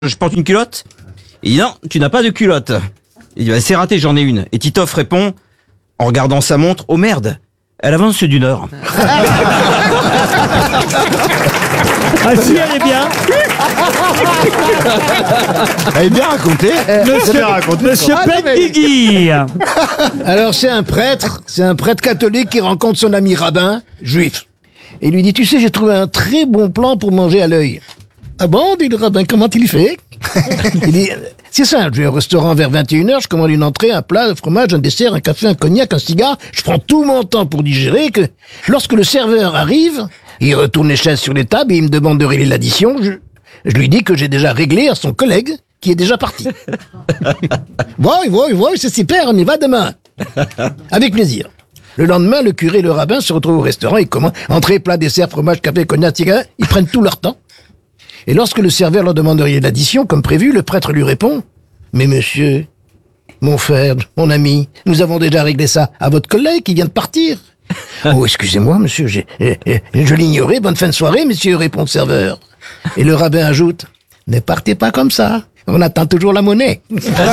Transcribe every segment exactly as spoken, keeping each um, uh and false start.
je porte une culotte? Il dit non, tu n'as pas de culotte. Il dit bah, c'est raté, j'en ai une. Et Titoff répond, en regardant sa montre, oh merde, elle avance d'une heure. Ah si, elle est bien. Elle est bien racontée. Monsieur, bien raconté, Monsieur ça. Benguigui. Alors c'est un prêtre, c'est un prêtre catholique qui rencontre son ami rabbin, juif. Et il lui dit, tu sais, j'ai trouvé un très bon plan pour manger à l'œil. Ah bon, dit le rabbin, comment il fait? Il dit, c'est simple, je vais au restaurant vers vingt et une heures, je commande une entrée, un plat, un fromage, un dessert, un café, un cognac, un cigare, je prends tout mon temps pour digérer, que lorsque le serveur arrive, il retourne les chaises sur les tables et il me demande de régler l'addition, je, je lui dis que j'ai déjà réglé à son collègue, qui est déjà parti. Oui, oui, oui, c'est super, on y va demain. Avec plaisir. Le lendemain, le curé et le rabbin se retrouvent au restaurant, ils commandent entrée, plat, dessert, fromage, café, cognac, cigare, ils prennent tout leur temps. Et lorsque le serveur leur demande de régler l'addition, comme prévu, le prêtre lui répond « Mais monsieur, mon frère, mon ami, nous avons déjà réglé ça à votre collègue qui vient de partir. »« Oh, excusez-moi, monsieur, j'ai, eh, eh, je l'ignorais, bonne fin de soirée, monsieur, répond le serveur. » Et le rabbin ajoute « Ne partez pas comme ça, on attend toujours la monnaie. »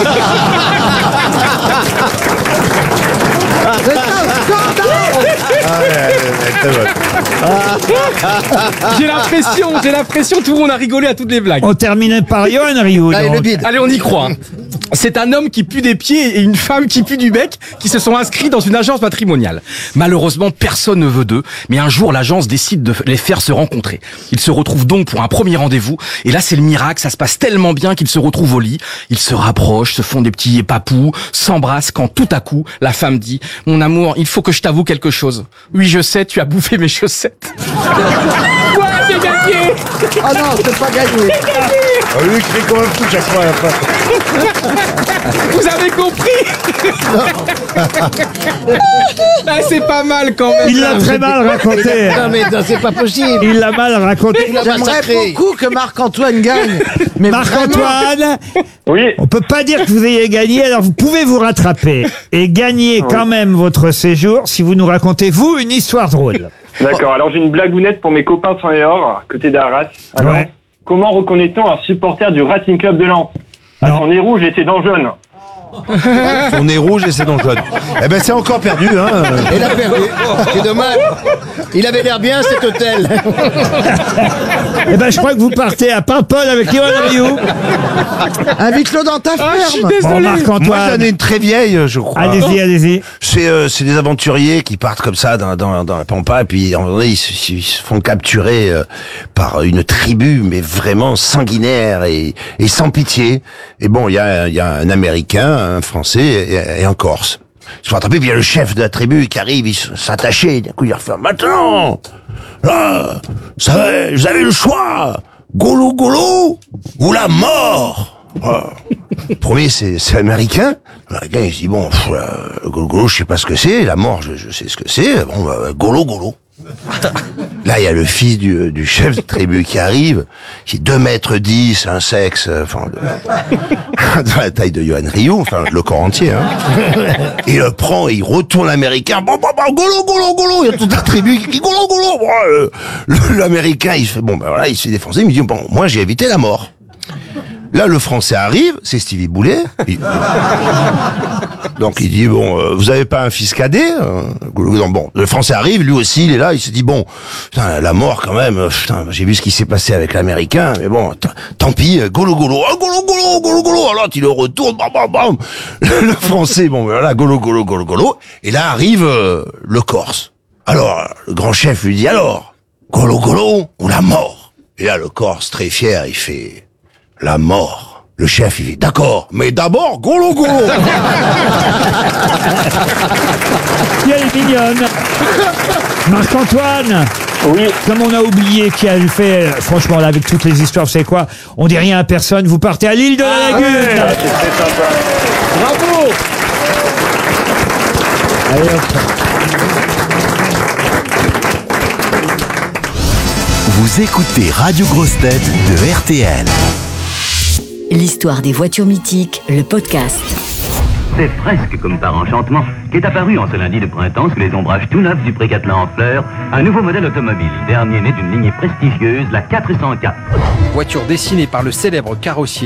J'ai l'impression, j'ai l'impression, tout le monde a rigolé à toutes les blagues. On terminait par Johan Rioux. Allez, le donc. bide. Allez, on y croit. C'est un homme qui pue des pieds et une femme qui pue du bec qui se sont inscrits dans une agence matrimoniale. Malheureusement, personne ne veut d'eux, mais un jour, l'agence décide de les faire se rencontrer. Ils se retrouvent donc pour un premier rendez-vous, et là, c'est le miracle, ça se passe tellement bien qu'ils se retrouvent au lit. Ils se rapprochent, se font des petits papous, s'embrassent, quand tout à coup, la femme dit « Mon amour, il faut que je t'avoue quelque chose. Oui, je sais, tu as bouffé mes chaussettes. » Ouais, j'ai gagné. Ah non, c'est pas gagné. Oh, lui, il crie comme un fou chaque fois à la fin. Vous avez compris. Ah, c'est pas mal quand même. Il l'a très mal raconté. Non mais non, c'est pas possible. Il l'a mal raconté. Il a J'aimerais massacré. beaucoup que Marc-Antoine gagne. Mais Marc-Antoine, Oui, on peut pas dire que vous ayez gagné, alors vous pouvez vous rattraper et gagner quand même votre séjour si vous nous racontez, vous, une histoire drôle. d'accord. Alors j'ai une blagounette pour mes copains sang et or, côté d'Arras. Alors, Ouais. comment reconnaît-on un supporter du Racing Club de Lens? Alors. Son nez rouge et ses dents jaunes. Son nez rouge et ses dents jaunes. Eh ben, c'est encore perdu, hein. Il a perdu. C'est dommage. Il avait l'air bien cet hôtel. Eh ben, je crois que vous partez à Paimpol avec Johan Rioux. invite-le dans ta Ah, je suis ferme. Bon, désolé. Moi, j'en Marc-Antoine, ai une très vieille, je crois. allez-y, allez-y. C'est euh, c'est des aventuriers qui partent comme ça dans, dans, dans la pampa et puis en vrai, ils, se- ils se font capturer euh, par une tribu mais vraiment sanguinaire et, et sans pitié. Et bon, il y a, il y a un Américain, un Français et, et un Corse. Ils se font attraper, puis il y a le chef de la tribu qui arrive, il s'attacher, d'un coup il refait maintenant, là, ça va, vous avez le choix, golo golo ou la mort. Ah. Le premier, c'est c'est américain. L'américain, il se dit, bon, pff, euh, golo golo, je sais pas ce que c'est. La mort, je, je sais ce que c'est. Bon, bah, golo golo. Là, il y a le fils du, du chef de tribu qui arrive, qui est deux mètres dix, un sexe, euh, enfin, de, de la taille de Johan Rioux, enfin, le corps entier, hein. Il le prend et il retourne l'américain. Bon, bon, bon, golo, golo, golo. Il y a toute la tribu qui dit golo, golo. Bon, euh, le- l'américain, il fait, bon, ben voilà, il se fait défoncer. Il me dit, bon, moi, j'ai évité la mort. Là, le français arrive, c'est Stevie Boulet. Il- Donc il dit bon, euh, vous avez pas un fils cadet euh, non, bon, le français arrive, lui aussi, il est là, il se dit bon, putain, la mort quand même. euh, Putain, j'ai vu ce qui s'est passé avec l'américain, mais bon, t- tant pis. euh, Golo golo, oh, golo golo, golo golo. Alors il le retourne, bam bam bam. Le, le français, bon, voilà, golo golo golo golo. Et là arrive euh, le Corse. Alors le grand chef lui dit alors, golo golo ou la mort. Et là le Corse très fier, il fait la mort. Le chef, il dit, d'accord, mais d'abord, golo golo. Elle est mignonne. Marc-Antoine, Oui, comme on a oublié qui a fait, euh, franchement, là, avec toutes les histoires, vous savez quoi, on dit rien à personne, vous partez à l'île de la Lagune. c'est très sympa. Bravo. Allez, hop. Vous écoutez Radio Grosse Tête de R T L. L'histoire des voitures mythiques, le podcast. C'est presque comme par enchantement qu'est apparu en ce lundi de printemps sous les ombrages tout neufs du Pré-Catelin en fleurs un nouveau modèle automobile, dernier né d'une lignée prestigieuse, la quatre cent quatre. Voiture dessinée par le célèbre carrossier